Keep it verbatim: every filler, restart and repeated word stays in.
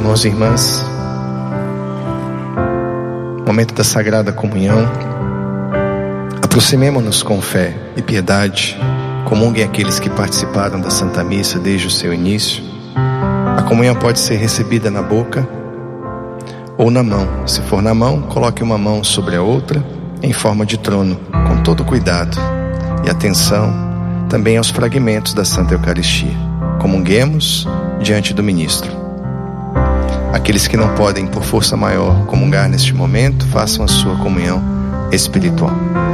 Irmãos e irmãs, momento da Sagrada Comunhão. Aproximemo-nos com fé e piedade. Comunguem aqueles que participaram da Santa Missa desde o seu início. A comunhão pode ser recebida na boca ou na mão. Se for na mão, coloque uma mão sobre a outra em forma de trono, com todo cuidado e atenção também aos fragmentos da Santa Eucaristia. Comunguemos diante do ministro. Aqueles que não podem, por força maior, comungar neste momento, façam a sua comunhão espiritual.